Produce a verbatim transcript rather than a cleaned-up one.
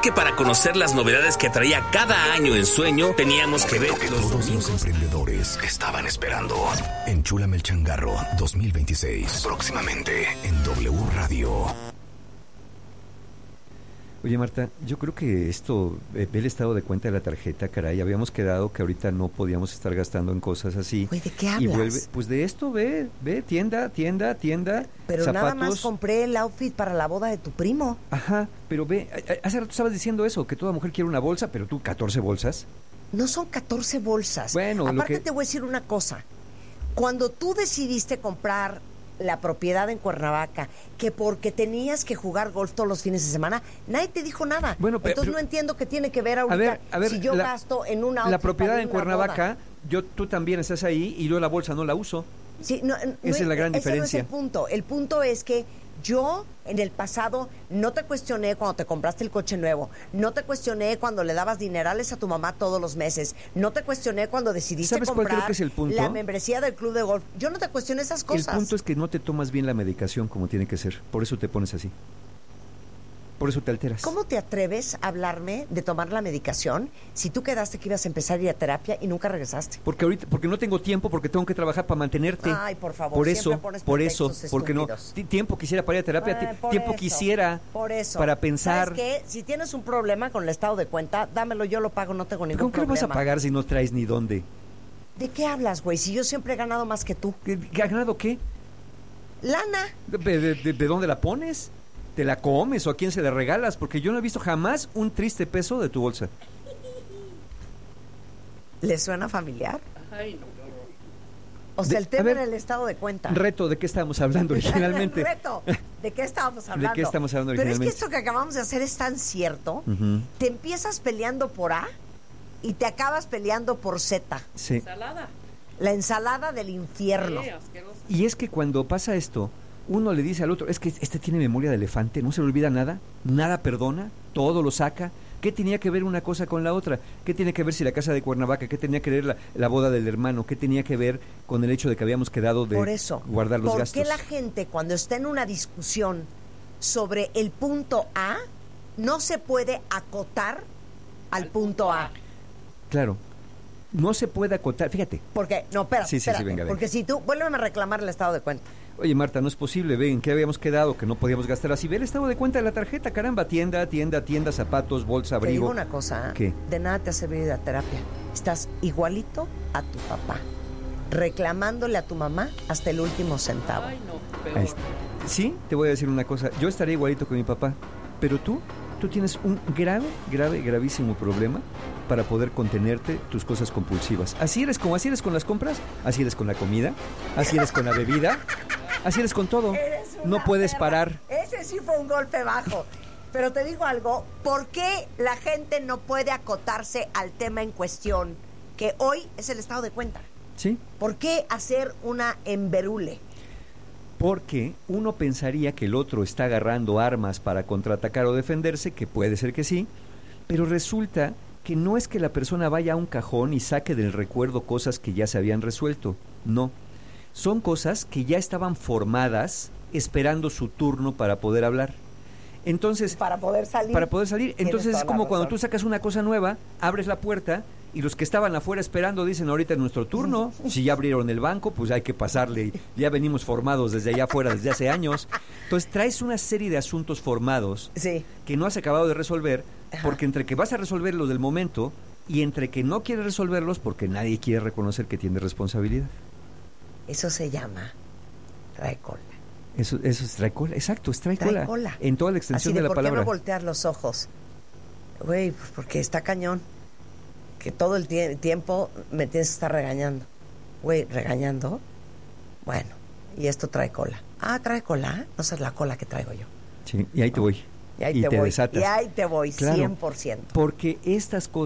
que para conocer las novedades que traía cada año en Sueño, teníamos que ver los Todos los emprendedores estaban esperando. Enchúlame el changarro dos mil veintiséis. Próximamente en W Radio. Oye, Marta, yo creo que esto, eh, ve el estado de cuenta de la tarjeta, caray. Habíamos quedado que ahorita no podíamos estar gastando en cosas así. Güey, ¿de qué hablas? Y vuelve, pues de esto, ve, ve, tienda, tienda, tienda, Pero zapatos. nada más compré el outfit para la boda de tu primo. Ajá, pero ve, a- a- hace rato estabas diciendo eso, que toda mujer quiere una bolsa, pero tú, ¿catorce bolsas? No son catorce bolsas. Bueno, lo Aparte que- te voy a decir una cosa. Cuando tú decidiste comprar la propiedad en Cuernavaca, que porque tenías que jugar golf todos los fines de semana, nadie te dijo nada. Bueno, pero- Entonces pero- no entiendo qué tiene que ver ahorita A ver, a ver, si yo la- gasto en un outfit La propiedad para en una Cuernavaca, boda. yo, tú también estás ahí y yo la bolsa no la uso. Sí, no, no, Esa es la gran ese diferencia. No es el punto. El punto es que yo en el pasado no te cuestioné cuando te compraste el coche nuevo, no te cuestioné cuando le dabas dinerales a tu mamá todos los meses, no te cuestioné cuando decidiste ¿Sabes cuál comprar creo que es el punto? la membresía del club de golf. Yo no te cuestioné esas cosas. El punto es que no te tomas bien la medicación como tiene que ser, por eso te pones así. Por eso te alteras. ¿Cómo te atreves a hablarme de tomar la medicación si tú quedaste que ibas a empezar a ir a terapia y nunca regresaste? Porque ahorita, porque no tengo tiempo, porque tengo que trabajar para mantenerte. Ay, por favor, Por siempre eso, pones por eso, pretextos porque no. estúpidos. ti- Tiempo quisiera para ir a terapia, Ay, ti- por tiempo eso, quisiera por eso. para pensar. ¿Sabes qué? Si tienes un problema con el estado de cuenta, dámelo, yo lo pago, no tengo ningún ¿Con qué lo problema. vas a pagar si no traes ni dónde? ¿De qué hablas, güey? Si yo siempre he ganado más que tú. ¿Qué- qué ¿Ha ganado qué? Lana. ¿De, de- de- de dónde la pones? ¿Te la comes o a quién se la regalas? Porque yo no he visto jamás un triste peso de tu bolsa. ¿Le suena familiar? Ay, no. O sea, De- el tema a ver, era el estado de cuenta. Reto, ¿de qué estábamos hablando originalmente? Reto. ¿De qué estábamos hablando? qué estamos hablando Pero es que originalmente? esto que acabamos de hacer es tan cierto. Ujú. Te empiezas peleando por A y te acabas peleando por Z. Sí. Ensalada. La ensalada del infierno. Sí, asqueroso. Y es que cuando pasa esto, uno le dice al otro, es que este tiene memoria de elefante, no se le olvida nada, nada perdona, todo lo saca. ¿Qué tenía que ver una cosa con la otra? ¿Qué tiene que ver si la casa de Cuernavaca? ¿Qué tenía que ver la, la boda del hermano? ¿Qué tenía que ver con el hecho de que habíamos quedado de Por eso, guardar los ¿por gastos? qué la gente cuando está en una discusión sobre el punto A no se puede acotar al punto A? Claro, no se puede acotar, fíjate. Porque, no, espera, Sí, sí, sí, espérate, venga, venga. porque si tú, vuélveme a reclamar el estado de cuenta. Oye, Marta, no es posible, ven, ¿qué habíamos quedado? Que no podíamos gastar así. Ve el estado de cuenta de la tarjeta, caramba, tienda, tienda, tienda, zapatos, bolsa, Te digo abrigo. una cosa, ¿eh? ¿Qué? De nada te ha servido ir a terapia. Estás igualito a tu papá, reclamándole a tu mamá hasta el último centavo. Ay, no. Ahí Peor. está. Sí, te voy a decir una cosa, yo estaré igualito que mi papá, pero tú, tú tienes un grave, grave, gravísimo problema para poder contenerte tus cosas compulsivas. Así eres como así eres con las compras, así eres con la comida, así eres con la bebida, así eres con todo. Eres una No puedes perra. parar. Ese sí fue un golpe bajo. Pero te digo algo, ¿por qué la gente no puede acotarse al tema en cuestión, que hoy es el estado de cuenta? ¿Sí? ¿Por qué hacer una emberule? Porque uno pensaría que el otro está agarrando armas para contraatacar o defenderse, que puede ser que sí, pero resulta que no es que la persona vaya a un cajón y saque del recuerdo cosas que ya se habían resuelto, no. Son cosas que ya estaban formadas esperando su turno para poder hablar. Entonces, Para poder salir. para poder salir, Tienes entonces toda es la como cuando razón. tú sacas una cosa nueva, abres la puerta y los que estaban afuera esperando dicen ahorita es nuestro turno, si ya abrieron el banco, pues hay que pasarle, ya venimos formados desde allá afuera desde hace años. Entonces traes una serie de asuntos formados Sí. que no has acabado de resolver, Ajá. porque entre que vas a resolverlos del momento y entre que no quieres resolverlos porque nadie quiere reconocer que tiene responsabilidad. Eso se llama trae cola. Eso, eso es trae cola, exacto, es trae, Trae cola, cola. en toda la Así extensión de, de la ¿por palabra. qué no voltear los ojos? Güey, pues porque está cañón. Que todo el tie- tiempo me tienes que estar regañando. Güey, ¿regañando? Bueno, y esto trae cola. Ah, ¿trae cola? No sé la cola que traigo yo. Sí, y ahí te voy. Y ahí te, te voy. desatas. Y ahí te voy, Claro, cien por ciento. Porque estas cosas